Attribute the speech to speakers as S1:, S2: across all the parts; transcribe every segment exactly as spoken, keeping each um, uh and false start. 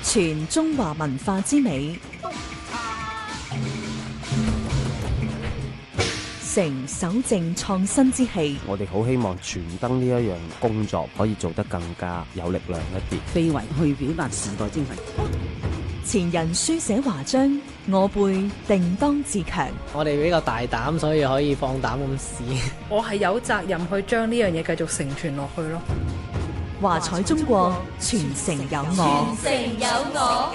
S1: 傳中華文化之美，成守正創新之氣。
S2: 我哋好希望傳燈呢一樣工作可以做得更加有力量一啲，
S3: 非遺去表達時代精神。
S1: 前人書寫華章，我輩定當自強。
S4: 我哋比較大膽，所以可以放膽咁試。
S5: 我係有責任去將呢樣嘢繼續承傳落去咯。
S1: 華彩中國，傳承有我。
S6: 傳承有我。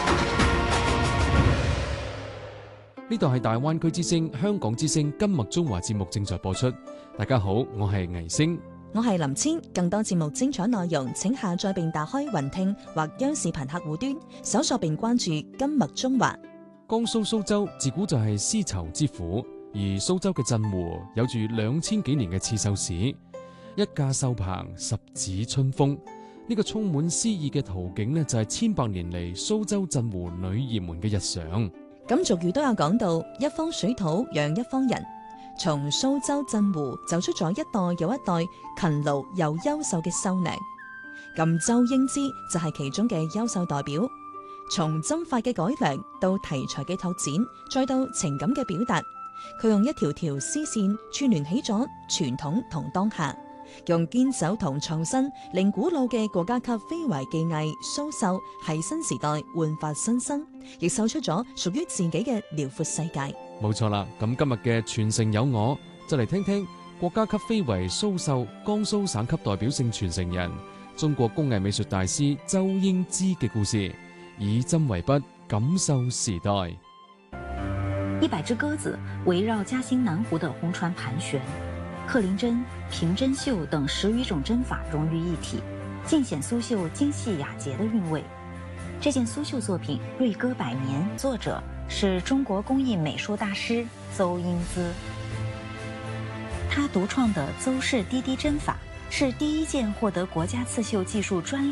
S7: 呢度係大灣區之聲、香港之聲金麥中華節目正在播出。大家好，我係倪星，
S1: 我係林千。更多節目精彩內容，請下載並打開雲聽或央視頻客戶端，搜索並關注金麥中華。
S7: 江蘇蘇州自古就係絲綢之府，而蘇州嘅鎮湖有住兩千幾年嘅刺繡史。一架繡棚，十指春風。呢、這個充滿詩意嘅圖景呢，就係千百年嚟蘇州鎮湖女兒們嘅日常。
S1: 咁俗語都有講到，一方水土養一方人。從蘇州鎮湖走出咗一代又一代勤勞又優秀嘅繡娘。咁周英之就係其中嘅優秀代表。從針法嘅改良到題材嘅拓展，再到情感嘅表達，佢用一條條絲線串聯起咗傳統同當下。用堅守同創新，令古老嘅國家級非遺技藝蘇繡喺新時代煥發新生，亦繡出咗屬於自己嘅遼闊世界。
S7: 冇錯啦，咁今日嘅傳承有我，就嚟聽聽國家級非遺蘇繡江蘇省級代表性傳承人、中國工藝美術大師周英之嘅故事，以針為筆，感受時代。
S8: 一百隻鴿子圍繞嘉興南湖的紅船盤旋。克林針、平針繡等十餘種針法融於一體，盡顯蘇繡精細雅潔的韻味。這件蘇繡作品《瑞歌百年》，作者是中國工藝美術大師鄒英姿。他獨創的鄒式滴滴針法是第一件獲得國家刺繡技術專利